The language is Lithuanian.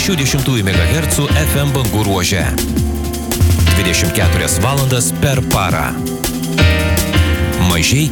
60 MHz FM bangų ruože. 24 valandas per parą. Mažeikių